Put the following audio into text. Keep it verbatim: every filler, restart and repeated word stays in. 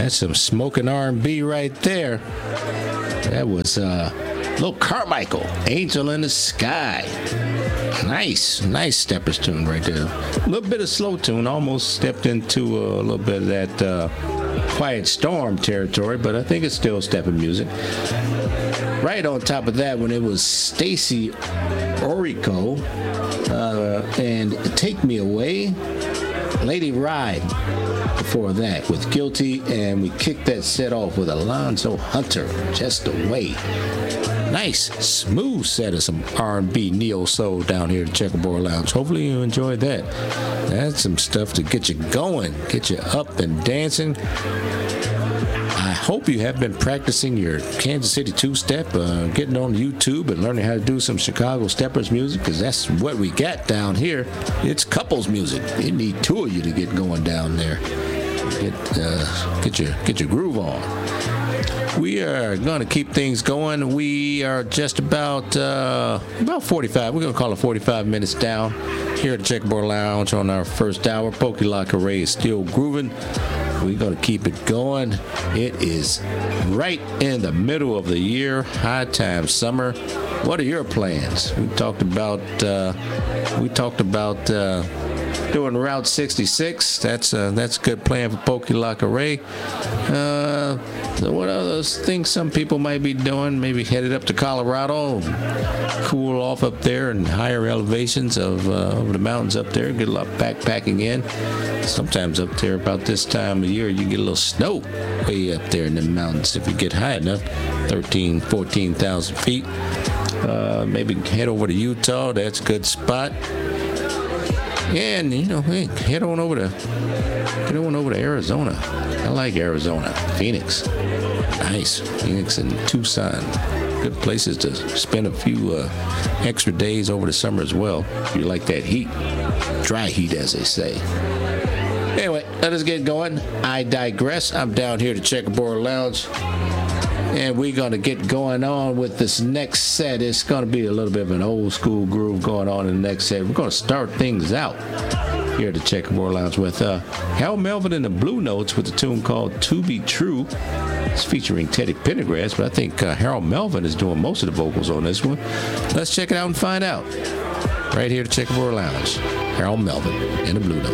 That's some smoking R and B right there. That was uh, Little Carmichael, Angel in the Sky. Nice, nice steppers tune right there. A little bit of slow tune, almost stepped into a little bit of that uh, Quiet Storm territory, but I think it's still stepping music. Right on top of that, when it was Stacy Orico uh, and Take Me Away, Lady Ride before that with Guilty, and we kicked that set off with Alonzo Hunter, Just Away. Nice, smooth set of some R and B neo-soul down here at Checkerboard Lounge. Hopefully you enjoyed that. That's some stuff to get you going, get you up and dancing. I hope you have been practicing your Kansas City two-step, uh, getting on YouTube and learning how to do some Chicago steppers music, because that's what we got down here. It's couples music. You need two of you to get going down there. Get uh, get your get your groove on. We are going to keep things going. We are just about uh, about forty-five. We're going to call it forty-five minutes down here at the Checkerboard Lounge on our first hour. Pokey Lock Array is still grooving. We're going to keep it going. It is right in the middle of the year, high time summer. What are your plans? We talked about uh, we talked about uh, doing Route sixty-six. That's uh, that's a good plan for Pokey Lock Array. Uh, so what other things some people might be doing? Maybe headed up to Colorado, cool off up there in higher elevations of uh, over the mountains up there. Get a lot of backpacking in. Sometimes up there about this time of year, you get a little snow way up there in the mountains if you get high enough, thirteen, fourteen thousand feet. Uh, maybe head over to Utah. That's a good spot. And, you know, hey, head on over to, get on over to Arizona. I like Arizona. Phoenix. Nice. Phoenix and Tucson. Good places to spend a few uh, extra days over the summer as well. If you like that heat. Dry heat, as they say. Anyway, let us get going. I digress. I'm down here at Checkerboard Lounge. And we're going to get going on with this next set. It's going to be a little bit of an old school groove going on in the next set. We're going to start things out here at the Checkerboard Lounge with uh, Harold Melvin and the Blue Notes with a tune called To Be True. It's featuring Teddy Pendergrass, but I think uh, Harold Melvin is doing most of the vocals on this one. Let's check it out and find out. Right here at the Checkerboard Lounge, Harold Melvin and the Blue Notes.